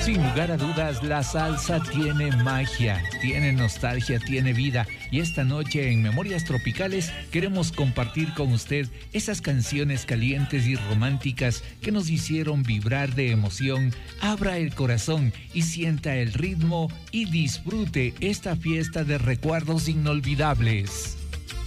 Sin lugar a dudas, la salsa tiene magia, tiene nostalgia, tiene vida. Y esta noche en Memorias Tropicales queremos compartir con usted esas canciones calientes y románticas que nos hicieron vibrar de emoción. Abra el corazón y sienta el ritmo y disfrute esta fiesta de recuerdos inolvidables.